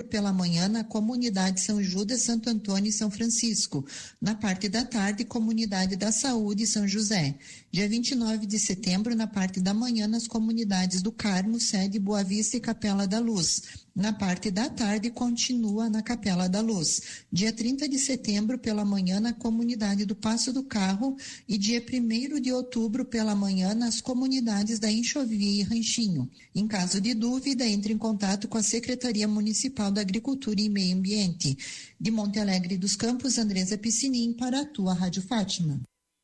pela manhã na comunidade São Judas, Santo Antônio e São Francisco. Na parte da tarde, comunidade da Saúde e São José. Dia 29 de setembro, na parte da manhã, nas comunidades do Carmo, Sede, Boa Vista e Capela da Luz. Na parte da tarde, continua na Capela da Luz. Dia 30 de setembro, pela manhã, na comunidade do Passo do Carro e dia 1º de outubro, pela manhã, nas comunidades da Enxovia e Ranchinho. Em caso de dúvida, entre em contato com a Secretaria Municipal da Agricultura e Meio Ambiente. De Monte Alegre dos Campos, Andresa Piscinin, para a tua Rádio Fátima.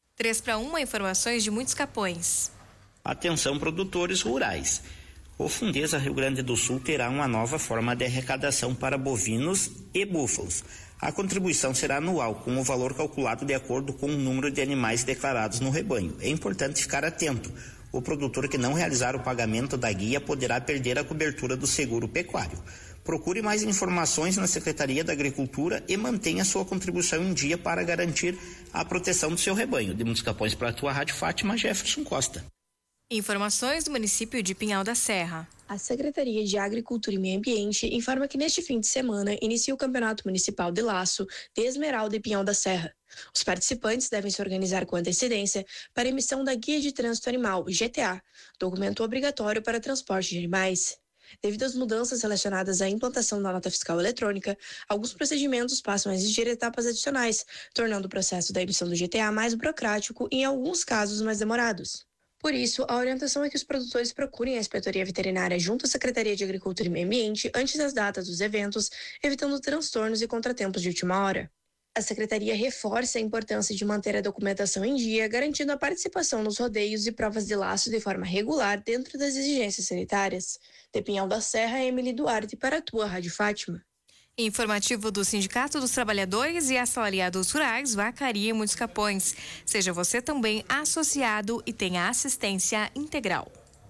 3-1, informações de Muitos Capões. Atenção, produtores rurais. O Fundesa Rio Grande do Sul terá uma nova forma de arrecadação para bovinos e búfalos. A contribuição será anual, com o valor calculado de acordo com o número de animais declarados no rebanho. É importante ficar atento. O produtor que não realizar o pagamento da guia poderá perder a cobertura do seguro pecuário. Procure mais informações na Secretaria da Agricultura e mantenha sua contribuição em dia para garantir a proteção do seu rebanho. De Muitos Capões para a tua Rádio Fátima, Jefferson Costa. Informações do município de Pinhal da Serra. A Secretaria de Agricultura e Meio Ambiente informa que neste fim de semana inicia o Campeonato Municipal de Laço de Esmeralda e Pinhal da Serra. Os participantes devem se organizar com antecedência para emissão da Guia de Trânsito Animal, GTA, documento obrigatório para transporte de animais. Devido às mudanças relacionadas à implantação da nota fiscal eletrônica, alguns procedimentos passam a exigir etapas adicionais, tornando o processo da emissão do GTA mais burocrático e, em alguns casos, mais demorados. Por isso, a orientação é que os produtores procurem a inspetoria veterinária junto à Secretaria de Agricultura e Meio Ambiente antes das datas dos eventos, evitando transtornos e contratempos de última hora. A Secretaria reforça a importância de manter a documentação em dia, garantindo a participação nos rodeios e provas de laço de forma regular dentro das exigências sanitárias. De Pinhal da Serra, Emily Duarte para a tua Rádio Fátima. Informativo do Sindicato dos Trabalhadores e Assalariados Rurais, Vacaria e Muitos Capões. Seja você também associado e tenha assistência integral.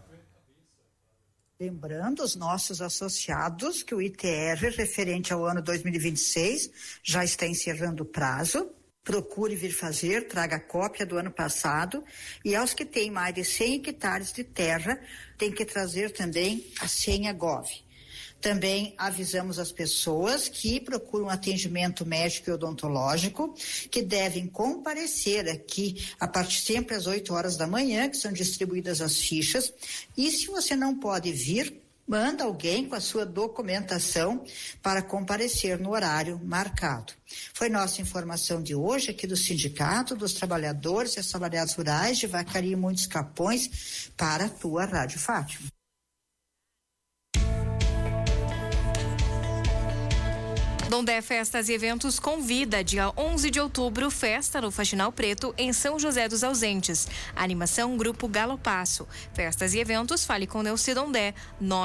Lembrando os nossos associados que o ITR referente ao ano 2026 já está encerrando o prazo. Procure vir fazer, traga cópia do ano passado, e aos que têm mais de 100 hectares de terra, tem que trazer também a senha GOV. Também avisamos as pessoas que procuram atendimento médico e odontológico, que devem comparecer aqui a partir sempre às 8 horas da manhã, que são distribuídas as fichas. E se você não pode vir, manda alguém com a sua documentação para comparecer no horário marcado. Foi nossa informação de hoje aqui do Sindicato dos Trabalhadores e Assalariados Rurais de Vacaria e Muitos Capões para a tua Rádio Fátima. Dondé Festas e Eventos convida, dia 11 de outubro, festa no Faxinal Preto, em São José dos Ausentes. Animação Grupo Galopasso. Festas e eventos, fale com Neuci Dondé,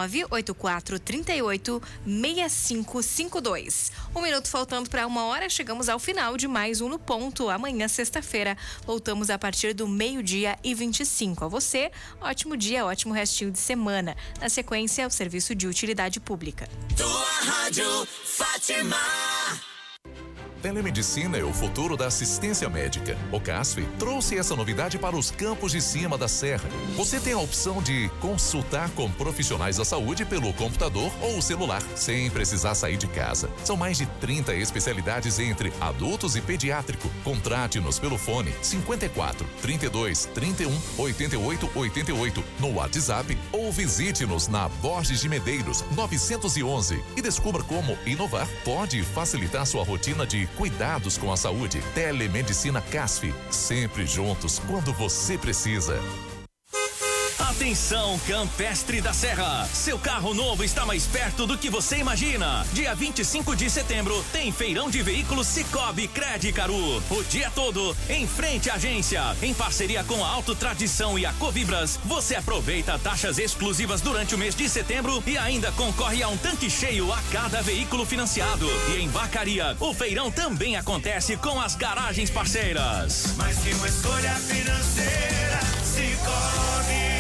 98438-6552. Um minuto faltando para 1h, chegamos ao final de mais um No Ponto. Amanhã, sexta-feira, voltamos a partir do 12h25. A você, ótimo dia, ótimo restinho de semana. Na sequência, o serviço de utilidade pública. Tua Rádio Fátima. Telemedicina é o futuro da assistência médica. O CASF trouxe essa novidade para os campos de cima da serra. Você tem a opção de consultar com profissionais da saúde pelo computador ou celular, sem precisar sair de casa. São mais de 30 especialidades entre adultos e pediátrico. Contrate-nos pelo fone 54 32 31 88 88 no WhatsApp ou visite-nos na Borges de Medeiros 911 e descubra como inovar pode facilitar sua rotina de cuidados com a saúde. Telemedicina CASF, sempre juntos quando você precisa. Atenção, Campestre da Serra! Seu carro novo está mais perto do que você imagina. Dia 25 de setembro tem feirão de veículos Cicobi Cred Caru. O dia todo em frente à agência. Em parceria com a Auto Tradição e a Covibras, você aproveita taxas exclusivas durante o mês de setembro e ainda concorre a um tanque cheio a cada veículo financiado. E em Vacaria, o feirão também acontece com as garagens parceiras. Mais que uma escolha financeira, Cicobi.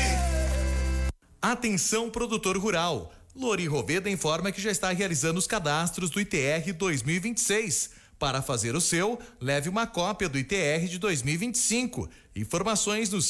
Atenção, produtor rural. Lori Roveda informa que já está realizando os cadastros do ITR 2026. Para fazer o seu, leve uma cópia do ITR de 2025. Informações no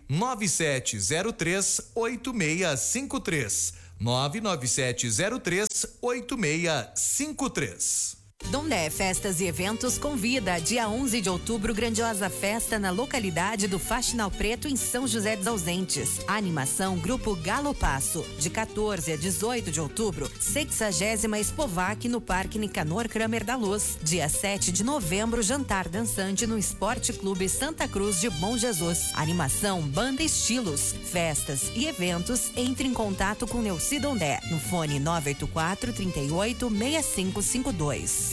549-9703-8653. 99703 32828653. Dondé Festas e Eventos convida dia 11 de outubro, grandiosa festa na localidade do Faxinal Preto, em São José dos Ausentes. A animação Grupo Galo Passo, de 14 a 18 de outubro, 60ª Expovac no Parque Nicanor Kramer da Luz. Dia 7 de novembro, jantar dançante no Esporte Clube Santa Cruz de Bom Jesus. Animação Banda Estilos. Festas e eventos, entre em contato com Neuci Dondé no fone 984 38 6552.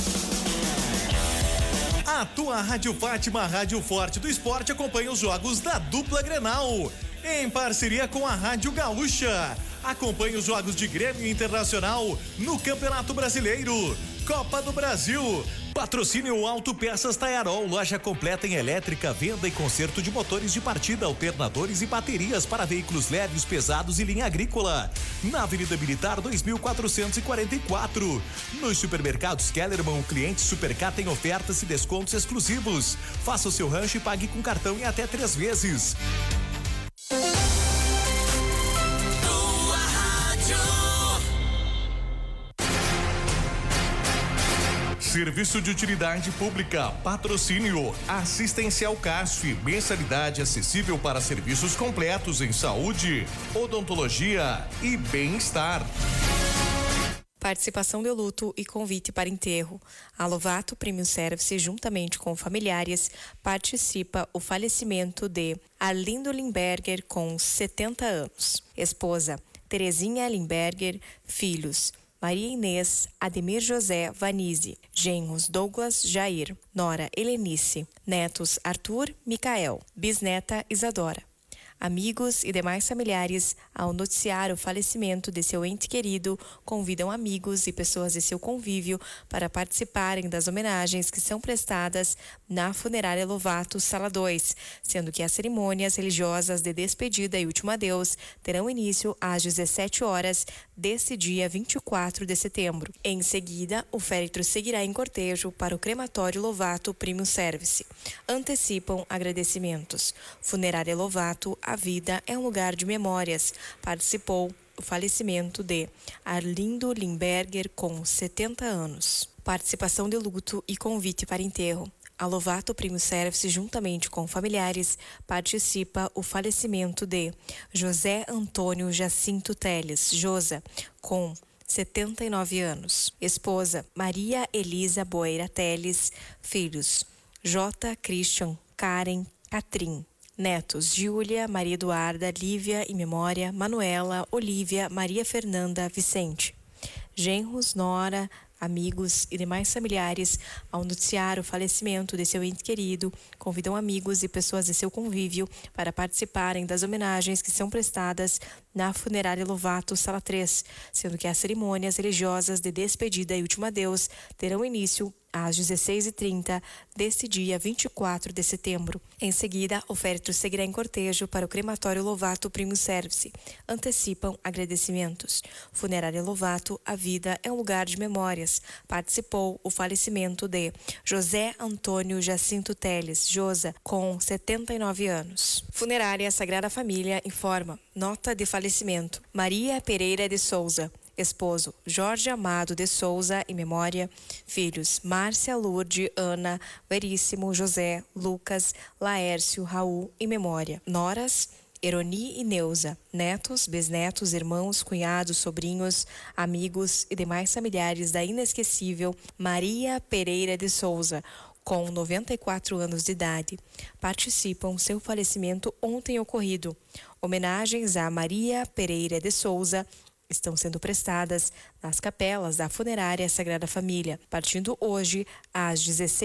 A tua Rádio Fátima, Rádio Forte do Esporte, acompanha os jogos da dupla Grenal, em parceria com a Rádio Gaúcha. Acompanhe os jogos de Grêmio Internacional no Campeonato Brasileiro, Copa do Brasil. Patrocínio Autopeças Taiarol, loja completa em elétrica, venda e conserto de motores de partida, alternadores e baterias para veículos leves, pesados e linha agrícola. Na Avenida Militar 2444. Nos supermercados Kellerman, clientes Supercar tem ofertas e descontos exclusivos. Faça o seu rancho e pague com cartão em até 3 vezes. Serviço de utilidade pública, patrocínio, assistencial CASF, mensalidade acessível para serviços completos em saúde, odontologia e bem-estar. Participação de luto e convite para enterro. A Lovato Premium Service, juntamente com familiares, participa o falecimento de Arlindo Limberger, com 70 anos. Esposa, Terezinha Limberger. Filhos, Maria Inês, Ademir José Vanise. Genros, Douglas Jair. Nora, Helenice. Netos, Arthur, Micael. Bisneta, Isadora. Amigos e demais familiares, ao noticiar o falecimento de seu ente querido, convidam amigos e pessoas de seu convívio para participarem das homenagens que são prestadas na Funerária Lovato, Sala 2, sendo que as cerimônias religiosas de despedida e último adeus terão início às 17 horas desse dia 24 de setembro. Em seguida, o féretro seguirá em cortejo para o crematório Lovato Premium Service. Antecipam agradecimentos. Funerária Lovato, a vida é um lugar de memórias. Participou o falecimento de Arlindo Limberger, com 70 anos. Participação de luto e convite para enterro. A Lovato Premium Service, juntamente com familiares, participa o falecimento de José Antônio Jacinto Teles, Josa, com 79 anos. Esposa, Maria Elisa Boeira Teles. Filhos, J. Christian, Karen, Catrim. Netos, Júlia, Maria Eduarda, Lívia em memória, Manuela, Olívia, Maria Fernanda, Vicente. Genros, Nora, amigos e demais familiares, ao noticiar o falecimento de seu ente querido, convidam amigos e pessoas de seu convívio para participarem das homenagens que são prestadas na Funerária Lovato, Sala 3, sendo que as cerimônias religiosas de despedida e último adeus terão início às 16h30 deste dia 24 de setembro. Em seguida, o féretro seguirá em cortejo para o crematório Lovato Premium Service. Antecipam agradecimentos. Funerária Lovato, a vida é um lugar de memórias. Participou o falecimento de José Antônio Jacinto Teles, Josa, com 79 anos. Funerária Sagrada Família informa: nota de falecimento. Maria Pereira de Souza. Esposo, Jorge Amado de Souza, em memória. Filhos, Márcia, Lourdes, Ana, Veríssimo, José, Lucas, Laércio, Raul, em memória. Noras, Eroni e Neuza. Netos, bisnetos, irmãos, cunhados, sobrinhos, amigos e demais familiares da inesquecível Maria Pereira de Souza, com 94 anos de idade. Participam seu falecimento ontem ocorrido. Homenagens a Maria Pereira de Souza estão sendo prestadas nas capelas da Funerária Sagrada Família, partindo hoje às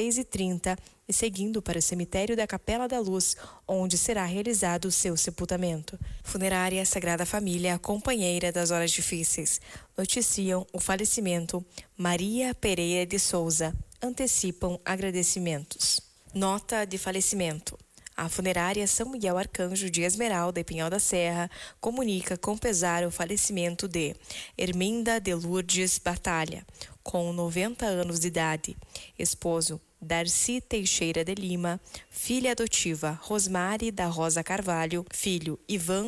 16h30 e seguindo para o cemitério da Capela da Luz, onde será realizado o seu sepultamento. Funerária Sagrada Família, companheira das horas difíceis, noticiam o falecimento Maria Pereira de Souza. Antecipam agradecimentos. Nota de falecimento. A Funerária São Miguel Arcanjo de Esmeralda e Pinhal da Serra comunica com pesar o falecimento de Herminda de Lourdes Batalha, com 90 anos de idade. Esposo, Darcy Teixeira de Lima. Filha adotiva, Rosmari da Rosa Carvalho. Filho, Ivan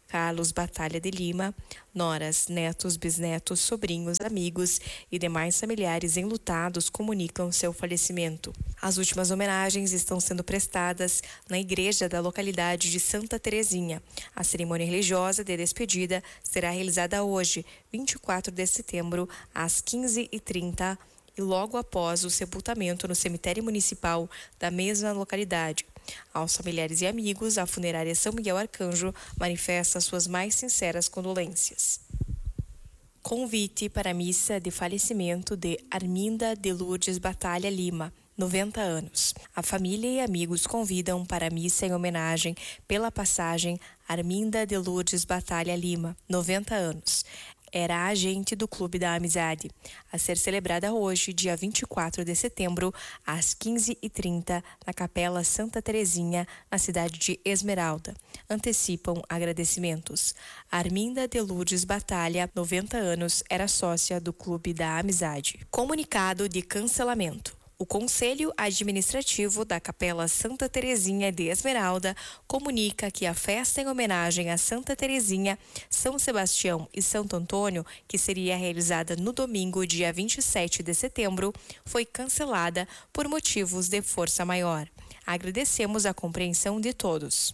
Carlos Batalha de Lima, noras, netos, bisnetos, sobrinhos, amigos e demais familiares enlutados comunicam seu falecimento. As últimas homenagens estão sendo prestadas na igreja da localidade de Santa Terezinha. A cerimônia religiosa de despedida será realizada hoje, 24 de setembro, às 15h30, e logo após o sepultamento no cemitério municipal da mesma localidade. Aos familiares e amigos, a funerária São Miguel Arcanjo manifesta suas mais sinceras condolências. Convite para a missa de falecimento de Arminda de Lourdes Batalha Lima, 90 anos. A família e amigos convidam para a missa em homenagem pela passagem Arminda de Lourdes Batalha Lima, 90 anos. Era agente do Clube da Amizade, a ser celebrada hoje, dia 24 de setembro, às 15h30, na Capela Santa Terezinha, na cidade de Esmeralda. Antecipam agradecimentos. Arminda de Lourdes Batalha, 90 anos, era sócia do Clube da Amizade. Comunicado de cancelamento. O Conselho Administrativo da Capela Santa Terezinha de Esmeralda comunica que a festa em homenagem a Santa Terezinha, São Sebastião e Santo Antônio, que seria realizada no domingo, dia 27 de setembro, foi cancelada por motivos de força maior. Agradecemos a compreensão de todos.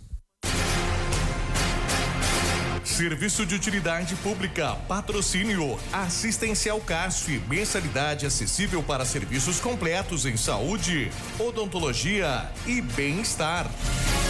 Serviço de utilidade pública, patrocínio, Assistencial CASF, mensalidade acessível para serviços completos em saúde, odontologia e bem-estar.